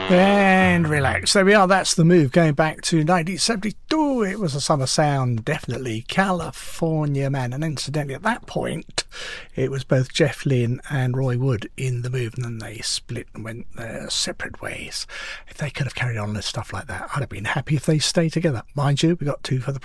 And relax. There we are. That's The Move going back to 1972. It was a summer sound, definitely. California Man. And incidentally, at that point, it was both Jeff Lynne and Roy Wood in The Move, and then they split and went their separate ways. If they could have carried on with stuff like that, I'd have been happy if they stayed together. Mind you, we got two for the